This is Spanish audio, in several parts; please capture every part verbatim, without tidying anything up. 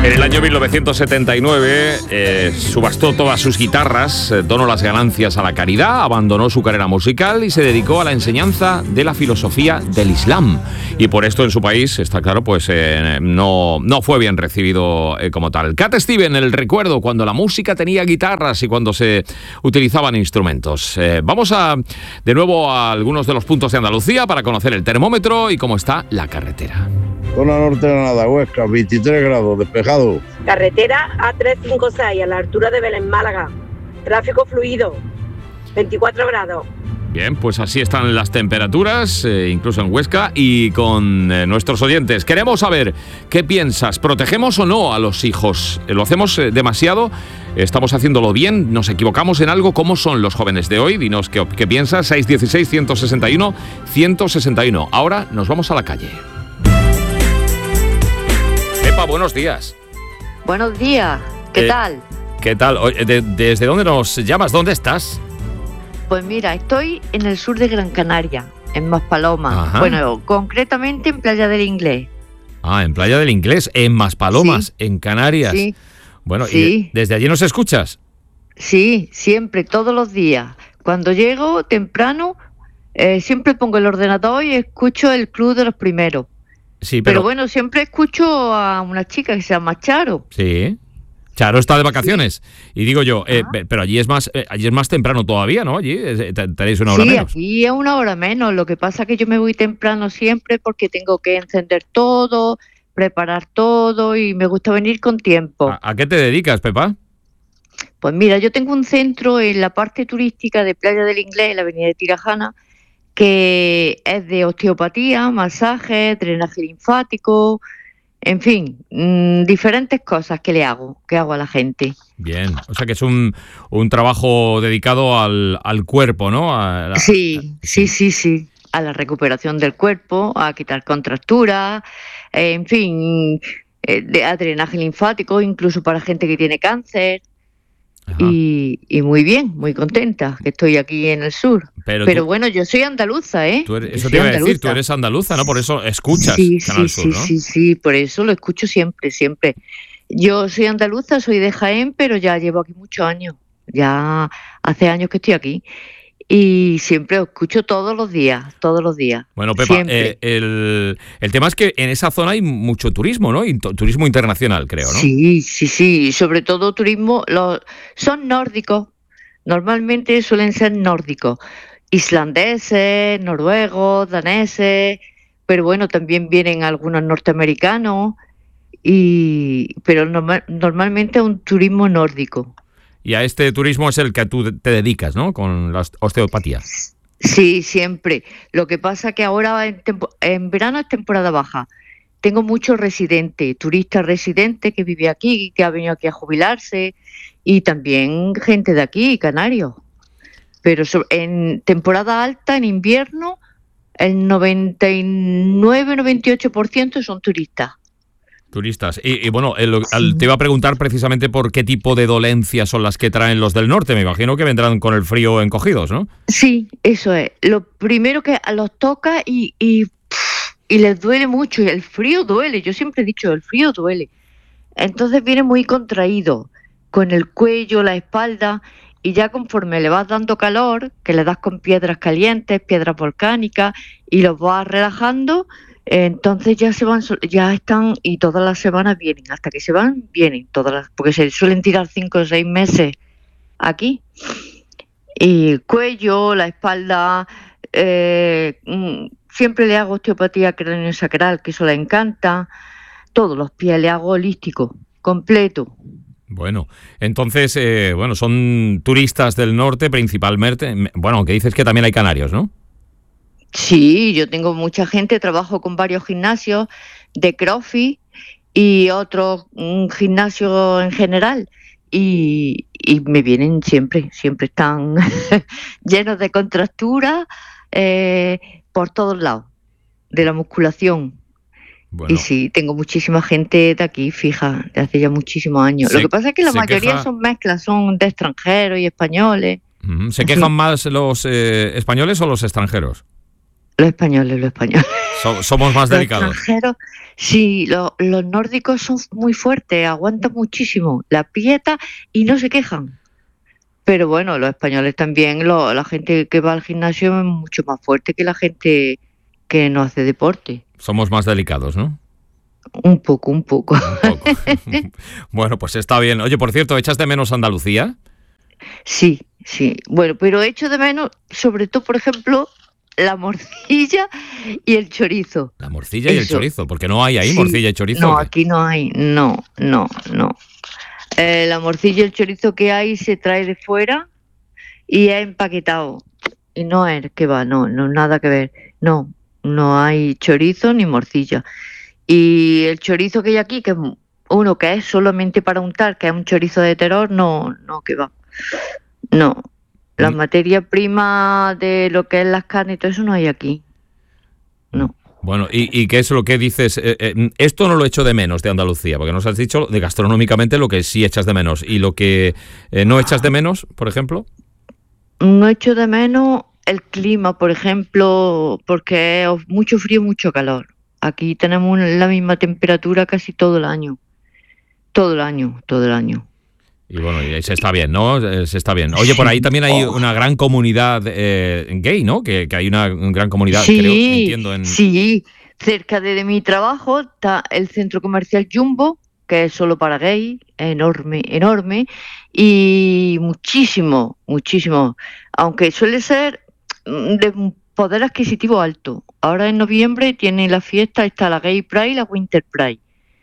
En el año mil novecientos setenta y nueve eh, subastó todas sus guitarras, eh, donó las ganancias a la caridad, abandonó su carrera musical y se dedicó a la enseñanza de la filosofía del Islam. Y por esto en su país, está claro, pues eh, no, no fue bien recibido eh, como tal. Cat Stevens, el recuerdo cuando la música tenía guitarras y cuando se utilizaban instrumentos. Eh, vamos a de nuevo a algunos de los puntos de Andalucía para conocer el termómetro y cómo está la carretera. Zona norte de Granada, Huesca, veintitrés grados, despejado. Carretera A trescientos cincuenta y seis, a la altura de Belén, Málaga. Tráfico fluido, veinticuatro grados. Bien, pues así están las temperaturas, eh, incluso en Huesca, y con eh, nuestros oyentes. Queremos saber qué piensas, ¿protegemos o no a los hijos? ¿Lo hacemos eh, demasiado? ¿Estamos haciéndolo bien? ¿Nos equivocamos en algo? ¿Cómo son los jóvenes de hoy? Dinos qué, qué piensas, seis uno seis, uno seis uno, uno seis uno. Ahora nos vamos a la calle. Pepa, buenos días. Buenos días, ¿qué eh, tal? ¿Qué tal? ¿De, ¿Desde dónde nos llamas? ¿Dónde estás? Pues mira, estoy en el sur de Gran Canaria, en Maspalomas. Ajá. Bueno, concretamente en Playa del Inglés. Ah, en Playa del Inglés, en Maspalomas, sí. En Canarias. Sí. Bueno, sí. ¿y desde allí nos escuchas? Sí, siempre, todos los días. Cuando llego temprano, eh, siempre pongo el ordenador y escucho el Club de los Primeros. Sí, pero... pero bueno, siempre escucho a una chica que se llama Charo. Sí. Charo está de vacaciones. Sí. Y digo yo, eh, ah. pero allí es más eh, allí es más temprano todavía, ¿no? Allí eh, tenéis una hora sí, menos. Sí, aquí es una hora menos. Lo que pasa es que yo me voy temprano siempre porque tengo que encender todo, preparar todo y me gusta venir con tiempo. ¿A, a qué te dedicas, Pepa? Pues mira, yo tengo un centro en la parte turística de Playa del Inglés, en la avenida de Tirajana, que es de osteopatía, masaje, drenaje linfático, en fin, mmm, diferentes cosas que le hago, que hago a la gente. Bien, o sea que es un, un trabajo dedicado al, al cuerpo, ¿no? A la, sí, sí, sí, sí, a la recuperación del cuerpo, a quitar contracturas, eh, en fin, eh, de, a drenaje linfático, incluso para gente que tiene cáncer. Y, y muy bien, muy contenta que estoy aquí en el sur. Pero, Pero tú, bueno, yo soy andaluza, ¿eh? Tú eres, eso te iba a decir, tú eres andaluza, ¿no? Por eso escuchas sí, Canal sí, Sur, ¿no? Sí, sí, sí, por eso lo escucho siempre, siempre. Yo soy andaluza, soy de Jaén, pero ya llevo aquí muchos años. Ya hace años que estoy aquí. Y siempre lo escucho todos los días, todos los días. Bueno, Pepa, eh, el, el tema es que en esa zona hay mucho turismo, ¿no? Y turismo internacional, creo, ¿no? Sí, sí, sí. Sobre todo turismo, los, son nórdicos. Normalmente suelen ser nórdicos. Islandeses, noruegos, daneses. Pero bueno, también vienen algunos norteamericanos. Y, pero normal, normalmente es un turismo nórdico. Y a este turismo es el que tú te dedicas, ¿no? Con la osteopatía. Sí, siempre. Lo que pasa es que ahora en, tempo- en verano es temporada baja. Tengo muchos residentes, turistas residentes que viven aquí, que ha venido aquí a jubilarse, y también gente de aquí, canarios. Pero so- en temporada alta, en invierno, el noventa y nueve noventa y ocho por ciento son turistas. Turistas. Y, y bueno, el, el, te iba a preguntar precisamente por qué tipo de dolencias son las que traen los del norte. Me imagino que vendrán con el frío encogidos, ¿no? Sí, eso es. Lo primero que los toca y, y, y les duele mucho. Y el frío duele. Yo siempre he dicho, el frío duele. Entonces viene muy contraído, con el cuello, la espalda, y ya conforme le vas dando calor, que le das con piedras calientes, piedras volcánicas, y los vas relajando, entonces ya se van, ya están, y todas las semanas vienen, hasta que se van, vienen todas las, porque se suelen tirar cinco o seis meses aquí. Y el cuello, la espalda, eh, siempre le hago osteopatía craneosacral, que eso le encanta. Todos los pies le hago holístico, completo. Bueno, entonces, eh, bueno, son turistas del norte principalmente. Bueno, aunque dices que también hay canarios, ¿no? Sí, yo tengo mucha gente, trabajo con varios gimnasios de CrossFit y otros un gimnasio en general y, y me vienen siempre, siempre están llenos de contracturas eh, por todos lados, de la musculación. Bueno. Y sí, tengo muchísima gente de aquí fija, de hace ya muchísimos años. Se, Lo que pasa es que la mayoría queja... son mezclas, son de extranjeros y españoles. ¿Se quejan Así. más los eh, españoles o los extranjeros? Los españoles, los españoles. So, somos más Los delicados. extranjeros, sí, lo- los nórdicos son muy fuertes, aguantan muchísimo, la aprieta y no se quejan. Pero bueno, los españoles también, lo- la gente que va al gimnasio es mucho más fuerte que la gente que no hace deporte. Somos más delicados, ¿no? Un poco, un poco. Un poco. Bueno, pues está bien. Oye, por cierto, ¿echas de menos Andalucía? Sí, sí. Bueno, pero echo de menos, sobre todo, por ejemplo, la morcilla y el chorizo. La morcilla y el Eso. chorizo, porque no hay ahí Sí. morcilla y chorizo. No, ¿o qué? aquí no hay. No, no, no. Eh, la morcilla y el chorizo que hay se trae de fuera y es empaquetado. Y no es que va, no, no, nada que ver. No, no hay chorizo ni morcilla. Y el chorizo que hay aquí, que es uno que es solamente para untar, que es un chorizo de terror, no, no, que va. No. La Mm. materia prima de lo que es las carnes y todo eso no hay aquí. No. Bueno, ¿y, y qué es lo que dices? Eh, eh, esto no lo echo de menos de Andalucía, porque nos has dicho de gastronómicamente lo que sí echas de menos. ¿Y lo que eh, no echas de menos, por ejemplo? No echo de menos el clima, por ejemplo, porque es mucho frío, mucho calor. Aquí tenemos la misma temperatura casi todo el año. Todo el año, todo el año. Y bueno, y se está bien, ¿no? Eh, Se está bien. Oye, por ahí también hay Oh. una gran comunidad eh, gay, ¿no? Que, que hay una gran comunidad, Sí, creo, entiendo, en... sí. Cerca de, de mi trabajo está el centro comercial Jumbo, que es solo para gay, enorme, enorme, y muchísimo, muchísimo. Aunque suele ser mm, de un poder adquisitivo alto. Ahora en noviembre tiene la fiesta, está la Gay Pride y la Winter Pride.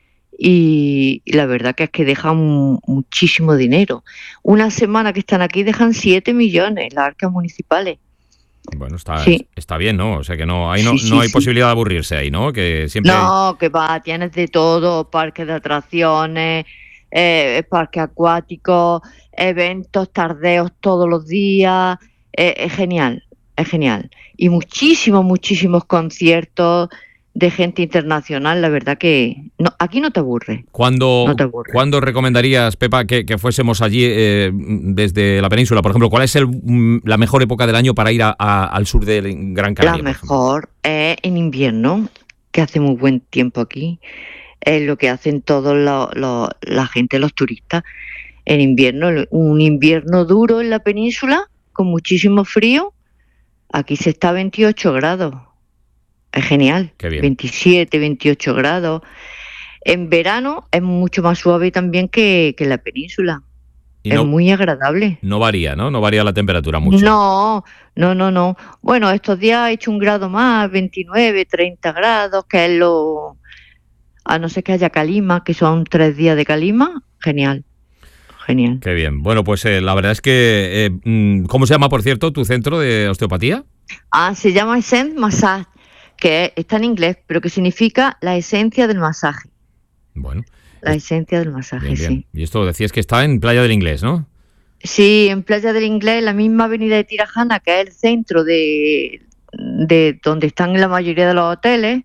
Y la verdad que es que dejan mu- muchísimo dinero. Una semana que están aquí dejan siete millones las arcas municipales. Bueno, está, Sí. está bien, ¿no? O sea que no, ahí no, Sí, no sí, hay sí. posibilidad de aburrirse ahí, ¿no? Que siempre hay... No, que va, tienes de todo, parques de atracciones, eh, parques acuáticos, eventos, tardeos todos los días. Eh, es genial, es genial. Y muchísimos, muchísimos conciertos de gente internacional, la verdad que no, aquí no te aburre. ¿Cuándo, No te aburres. ¿cuándo recomendarías, Pepa, que, que fuésemos allí eh, desde la península? Por ejemplo, ¿cuál es el, mm, la mejor época del año para ir a- a- al sur del Gran Canaria? La por ejemplo? mejor es en invierno, que hace muy buen tiempo aquí. Es lo que hacen todos los, los- la gente, los turistas. En invierno, un invierno duro en la península, con muchísimo frío. Aquí se está a veintiocho grados. Es genial. Qué bien. veintisiete, veintiocho grados. En verano es mucho más suave también que, que en la península. Y Es no, muy agradable. no varía, ¿no? No varía la temperatura mucho. No, no, no, no. Bueno, estos días ha hecho un grado más, veintinueve, treinta grados, que es lo... A no ser que haya calima, que son tres días de calima, genial, genial. Qué bien. Bueno, pues eh, la verdad es que... eh, mm, ¿cómo se llama, por cierto, tu centro de osteopatía? Ah, se llama Essence Massage, que está en inglés, pero que significa la esencia del masaje. Bueno, La esencia del masaje, bien, bien. sí. Y esto decías que está en Playa del Inglés, ¿no? Sí, en Playa del Inglés, la misma avenida de Tirajana, que es el centro de, de donde están la mayoría de los hoteles,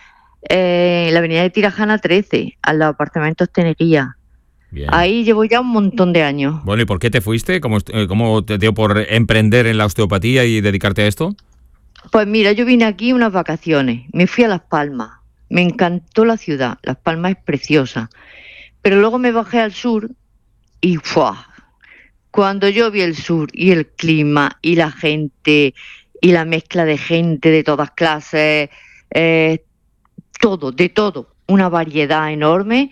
eh, la avenida de Tirajana trece, a los apartamentos Tenería. Bien. Ahí llevo ya un montón de años. Bueno, ¿y por qué te fuiste? ¿Cómo, est- eh, cómo te dio por emprender en la osteopatía y dedicarte a esto? Pues mira, yo vine aquí unas vacaciones, me fui a Las Palmas, me encantó la ciudad, Las Palmas es preciosa, pero luego me bajé al sur y ¡fua! Cuando yo vi el sur y el clima y la gente y la mezcla de gente de todas clases, eh, todo, de todo, una variedad enorme,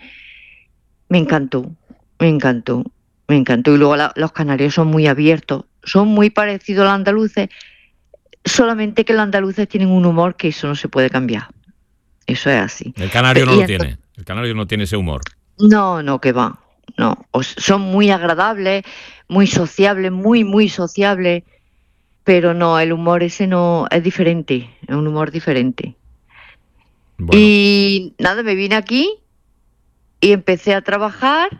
me encantó, me encantó, me encantó. Y luego la- los canarios son muy abiertos, son muy parecidos a los andaluces, solamente que los andaluces tienen un humor que eso no se puede cambiar. Eso es así. El canario no Y lo esto- tiene. El canario no tiene ese humor. No, no, que va. No, O s- son muy agradables, muy sociables, muy, muy sociables, pero no, el humor ese no es diferente, es un humor diferente. Bueno, Y nada, me vine aquí y empecé a trabajar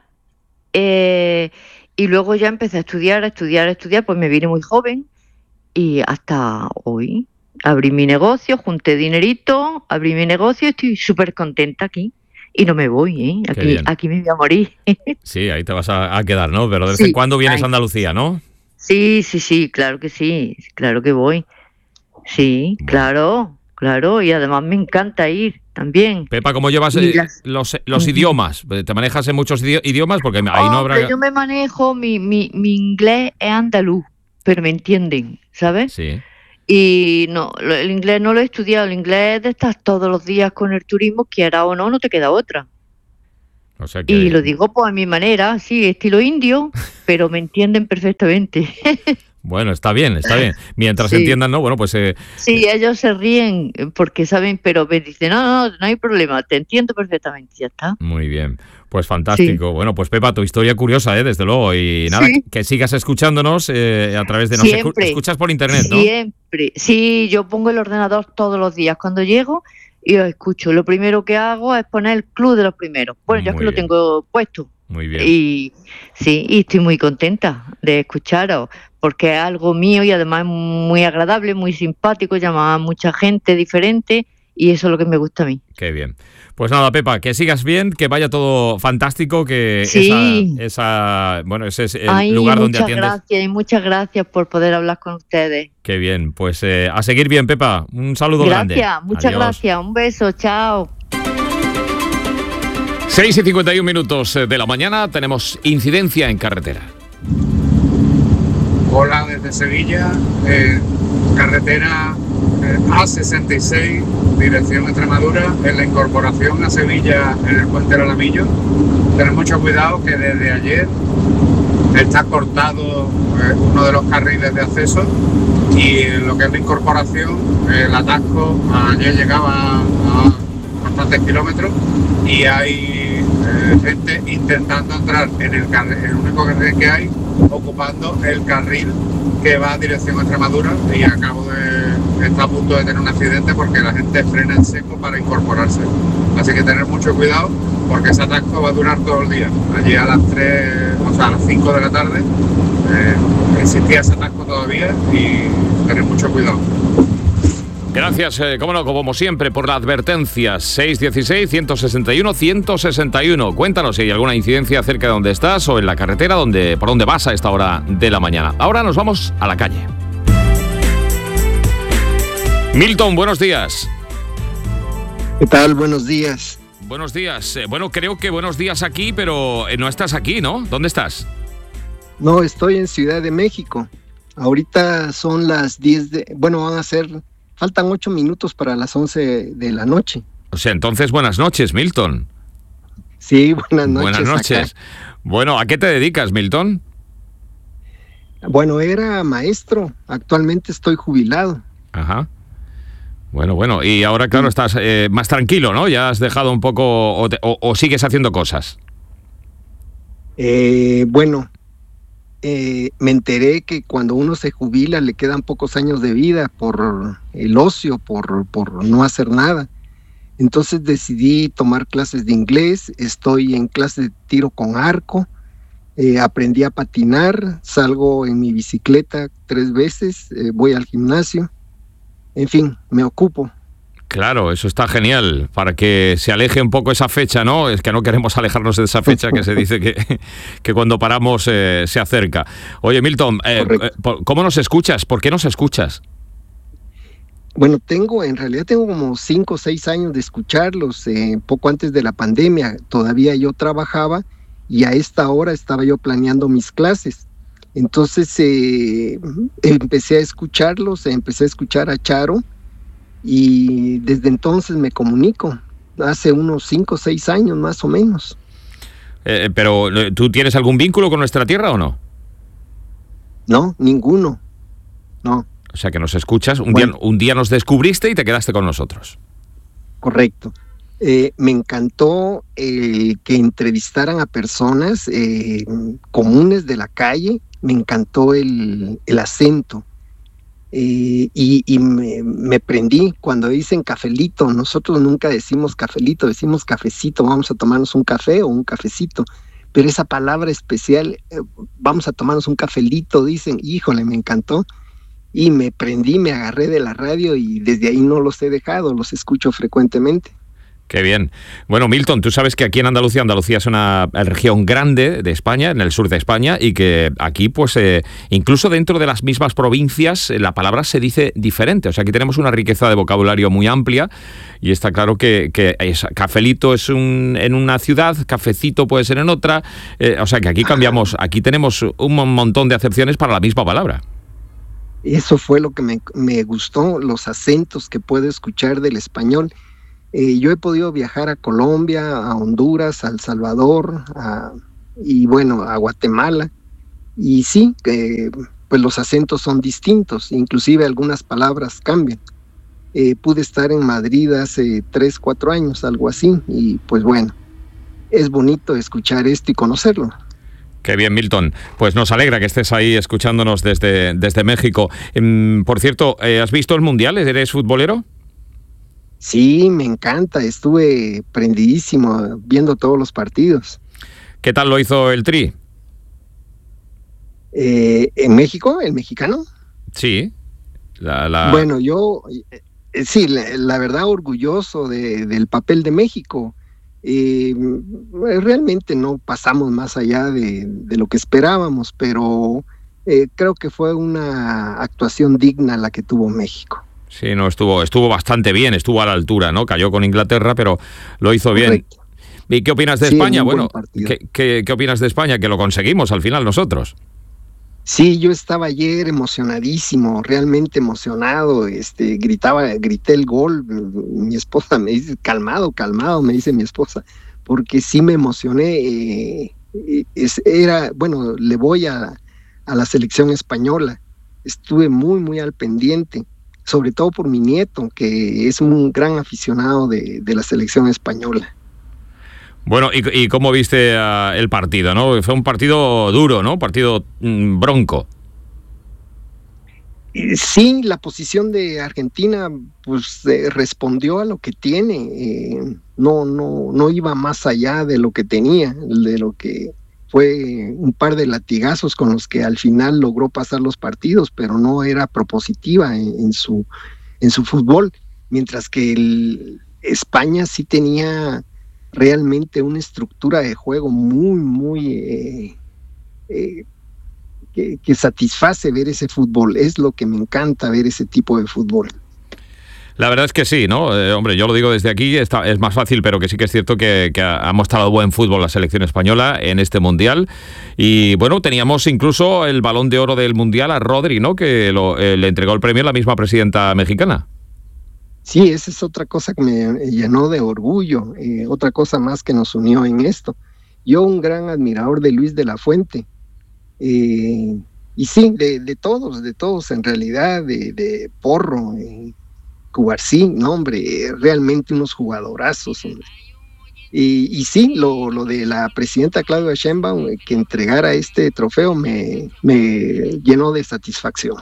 eh, y luego ya empecé a estudiar, a estudiar, a estudiar, pues me vine muy joven y hasta hoy abrí mi negocio, junté dinerito, abrí mi negocio, estoy súper contenta aquí. Y no me voy, ¿eh? Qué Aquí, bien. aquí me voy a morir. sí, ahí te vas a, a quedar, ¿no? Pero de vez Sí, en cuando vienes ay. a Andalucía, ¿no? Sí, sí, sí, claro que sí, claro que voy. sí, claro, claro, y además me encanta ir también. Pepa, ¿cómo llevas eh, las... los, los idiomas? ¿Te manejas en muchos idiomas? Porque ahí oh, no habrá... Yo me manejo, mi, mi, mi inglés es andaluz, pero me entienden, ¿sabes? Sí. Y no, el inglés no lo he estudiado, el inglés de estar todos los días con el turismo, quiera o no, no te queda otra. O sea que... Y lo digo pues a mi manera, sí, estilo indio, pero me entienden perfectamente. Bueno, está bien, está bien. Mientras sí. entiendan, ¿no? Bueno, pues... Eh, sí, ellos se ríen porque saben, pero me dicen, no, no, no hay problema, te entiendo perfectamente, ya está. Muy bien, pues fantástico. Sí. Bueno, pues Pepa, tu historia curiosa, ¿eh? Desde luego. Y nada, sí. que sigas escuchándonos eh, a través de... No Siempre. Sé, escuchas por internet, ¿no? Siempre. Sí, yo pongo el ordenador todos los días cuando llego y lo escucho. Lo primero que hago es poner el club de los primeros. Bueno, yo es que bien. Lo tengo puesto. Muy bien. Y sí, y estoy muy contenta de escucharos, porque es algo mío y además es muy agradable, muy simpático, llama a mucha gente diferente y eso es lo que me gusta a mí. Qué bien. Pues nada, Pepa, que sigas bien, que vaya todo fantástico, que sí. esa, esa, bueno, ese es el Ay, lugar donde atiendes. Muchas gracias y muchas gracias por poder hablar con ustedes. Qué bien, pues eh, a seguir bien, Pepa. Un saludo gracias, grande. Gracias, muchas Adiós. gracias. Un beso, chao. seis y cincuenta y un minutos de la mañana, tenemos incidencia en carretera. Hola, desde Sevilla, eh, carretera eh, A sesenta y seis, dirección Extremadura, en la incorporación a Sevilla en el puente del Alamillo. Tened mucho cuidado que desde ayer está cortado eh, uno de los carriles de acceso y lo que es la incorporación, el atasco ayer llegaba a bastantes kilómetros y hay eh, gente intentando entrar en el, carril, el único carril que hay, ocupando el carril que va a dirección Extremadura y acabo de estar a punto de tener un accidente porque la gente frena en seco para incorporarse. Así que tener mucho cuidado porque ese atasco va a durar todo el día. Allí a las tres, o sea, a las cinco de la tarde eh, existía ese atasco todavía y tener mucho cuidado. Gracias, eh, como no, como siempre, por la advertencia. seis uno seis, uno seis uno, uno seis uno. Cuéntanos si hay alguna incidencia cerca de donde estás o en la carretera donde, por donde vas a esta hora de la mañana. Ahora nos vamos a la calle. Milton, buenos días. ¿Qué tal? Buenos días. Buenos días. Eh, bueno, creo que buenos días aquí, pero eh, no estás aquí, ¿no? ¿Dónde estás? No, estoy en Ciudad de México. Ahorita son las diez de... Bueno, van a ser... Faltan ocho minutos para las once de la noche. O sea, entonces buenas noches, Milton. Sí, buenas noches. Buenas noches. Acá. Bueno, ¿a qué te dedicas, Milton? Bueno, era maestro. Actualmente estoy jubilado. Ajá. Bueno, bueno. Y ahora, claro, estás eh, más tranquilo, ¿no? Ya has dejado un poco... O, te, o, o sigues haciendo cosas. Eh, bueno... Eh, me enteré que cuando uno se jubila le quedan pocos años de vida por el ocio, por, por no hacer nada. Entonces decidí tomar clases de inglés, estoy en clases de tiro con arco, eh, aprendí a patinar, salgo en mi bicicleta tres veces, eh, voy al gimnasio, en fin, me ocupo. Claro, eso está genial, para que se aleje un poco esa fecha, ¿no? Es que no queremos alejarnos de esa fecha que se dice que, que cuando paramos eh, se acerca. Oye, Milton, eh, ¿cómo nos escuchas? ¿Por qué nos escuchas? Bueno, tengo, en realidad tengo como cinco o seis años de escucharlos, eh, poco antes de la pandemia. Todavía yo trabajaba y a esta hora estaba yo planeando mis clases. Entonces eh, empecé a escucharlos, empecé a escuchar a Charo, y desde entonces me comunico, hace unos cinco o seis años más o menos. Eh, pero, ¿tú tienes algún vínculo con nuestra tierra o no? No, ninguno, no. O sea que nos escuchas, un, bueno, día, un día nos descubriste y te quedaste con nosotros. Correcto. Eh, me encantó eh, que entrevistaran a personas eh, comunes de la calle, me encantó el, el acento. Eh, y, y me, me prendí cuando dicen cafelito. Nosotros nunca decimos cafelito, decimos cafecito, vamos a tomarnos un café o un cafecito, pero esa palabra especial, eh, vamos a tomarnos un cafelito, dicen, híjole, me encantó, y me prendí, me agarré de la radio y desde ahí no los he dejado, los escucho frecuentemente. Qué bien. Bueno, Milton, tú sabes que aquí en Andalucía, Andalucía es una región grande de España, en el sur de España, y que aquí, pues, eh, incluso dentro de las mismas provincias, la palabra se dice diferente. O sea, aquí tenemos una riqueza de vocabulario muy amplia y está claro que, que es, cafelito es un, en una ciudad, cafecito puede ser en otra. Eh, o sea, que aquí cambiamos, aquí tenemos un montón de acepciones para la misma palabra. Eso fue lo que me, me gustó, los acentos que puedo escuchar del español. Eh, yo he podido viajar a Colombia, a Honduras, a El Salvador, a, y bueno, a Guatemala. Y sí, eh, pues los acentos son distintos, inclusive algunas palabras cambian. Eh, pude estar en Madrid hace tres, cuatro años, algo así, y pues bueno, es bonito escuchar esto y conocerlo. Qué bien, Milton. Pues nos alegra que estés ahí escuchándonos desde, desde México. Por cierto, ¿has visto el Mundial? ¿Eres futbolero? Sí, me encanta, estuve prendidísimo viendo todos los partidos. ¿Qué tal lo hizo el Tri? Eh, ¿En México? ¿El mexicano? Sí. La, la... Bueno, yo, eh, sí, la, la verdad orgulloso de, del papel de México. Eh, realmente no pasamos más allá de, de lo que esperábamos, pero eh, creo que fue una actuación digna la que tuvo México. Sí, no, estuvo, estuvo bastante bien, estuvo a la altura, ¿no? Cayó con Inglaterra, pero lo hizo bien. Correcto. ¿Y qué opinas de sí, España? Bueno, ¿qué, qué, ¿qué opinas de España? Que lo conseguimos al final nosotros. Sí, yo estaba ayer emocionadísimo, realmente emocionado, este, gritaba, grité el gol, mi esposa me dice, calmado, calmado, me dice mi esposa, porque sí me emocioné, eh, es, era, bueno, le voy a, a la selección española, estuve muy, muy al pendiente, sobre todo por mi nieto, que es un gran aficionado de, de la selección española. Bueno, ¿y, y cómo viste uh, el partido, no? Fue un partido duro, ¿no? Partido mm, bronco. Sí, la posición de Argentina pues eh, respondió a lo que tiene, eh, no, no, no iba más allá de lo que tenía, de lo que fue un par de latigazos con los que al final logró pasar los partidos, pero no era propositiva en, en su, en su fútbol, mientras que el, España sí tenía realmente una estructura de juego muy, muy eh, eh, que, que satisface ver ese fútbol. Es lo que me encanta, ver ese tipo de fútbol. La verdad es que sí, ¿no? Eh, hombre, yo lo digo desde aquí, está, es más fácil, pero que sí que es cierto que, que ha mostrado buen fútbol la selección española en este Mundial. Y bueno, teníamos incluso el Balón de Oro del Mundial a Rodri, ¿no? Que lo, eh, le entregó el premio a la misma presidenta mexicana. Sí, esa es otra cosa que me llenó de orgullo, eh, otra cosa más que nos unió en esto. Yo un gran admirador de Luis de la Fuente, eh, y sí, de, de todos, de todos en realidad, de, de Porro, eh, Cubarsí, no hombre, realmente unos jugadorazos, hombre. Y, y sí, lo, lo de la presidenta Claudia Sheinbaum, eh, que entregara este trofeo me, me llenó de satisfacción.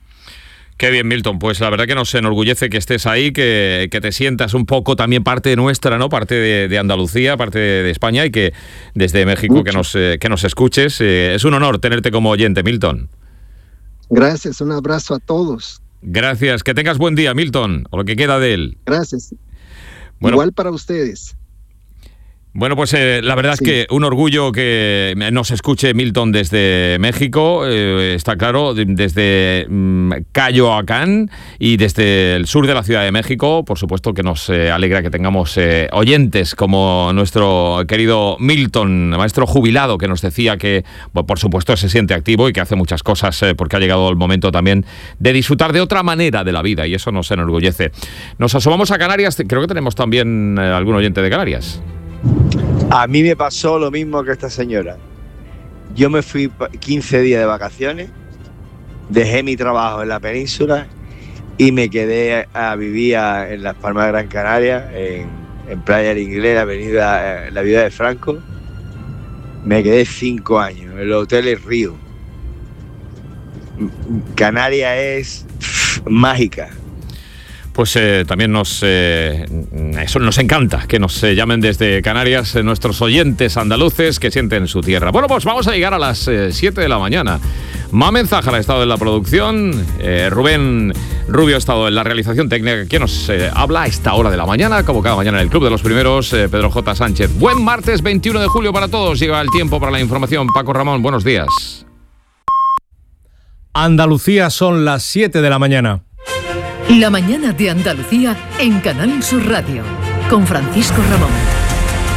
Qué bien, Milton. Pues la verdad que nos enorgullece que estés ahí, que, que te sientas un poco también parte nuestra, ¿no? Parte de, de Andalucía, parte de, de España, y que desde México que nos, eh, que nos escuches. Eh, es un honor tenerte como oyente, Milton. Gracias, un abrazo a todos. Gracias, que tengas buen día, Milton, o lo que queda de él. Gracias. Bueno, igual para ustedes. Bueno, pues eh, la verdad sí. es que un orgullo que nos escuche Milton desde México, eh, está claro, desde mm, Coyoacán y desde el sur de la Ciudad de México. Por supuesto que nos eh, alegra que tengamos eh, oyentes como nuestro querido Milton, maestro jubilado, que nos decía que, bueno, por supuesto, se siente activo y que hace muchas cosas eh, porque ha llegado el momento también de disfrutar de otra manera de la vida, y eso nos enorgullece. Nos asomamos a Canarias, creo que tenemos también eh, algún oyente de Canarias. A mí me pasó lo mismo que esta señora. Yo me fui quince días de vacaciones, dejé mi trabajo en la península y me quedé a vivir en Las Palmas de Gran Canaria, en, en Playa del Inglés, avenida, la vida de Franco. Me quedé cinco años en el Hotel El Río. Canarias es pff, mágica. Pues eh, también nos eh, eso nos encanta, que nos eh, llamen desde Canarias eh, nuestros oyentes andaluces que sienten su tierra. Bueno, pues vamos a llegar a las siete de la mañana. Mamen Zájara ha estado en la producción, eh, Rubén Rubio ha estado en la realización técnica, que nos eh, habla a esta hora de la mañana, como cada mañana en el Club de los Primeros, eh, Pedro J. Sánchez. Buen martes veintiuno de julio para todos. Llega el tiempo para la información. Paco Ramón, buenos días. Andalucía, son las siete de la mañana. La mañana de Andalucía en Canal Sur Radio, con Francisco Ramón.